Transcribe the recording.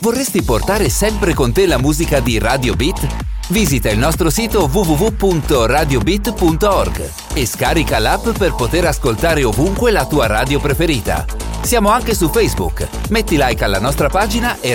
Vorresti portare sempre con te la musica di Radio Beat? Visita il nostro sito www.radiobeat.org e scarica l'app per poter ascoltare ovunque la tua radio preferita. Siamo anche su Facebook. Metti like alla nostra pagina e